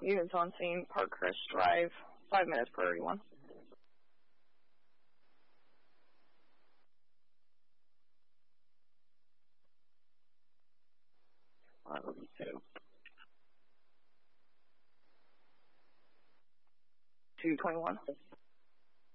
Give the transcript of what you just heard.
Units on scene, Parkhurst Drive, 5 minutes, priority 1. 221.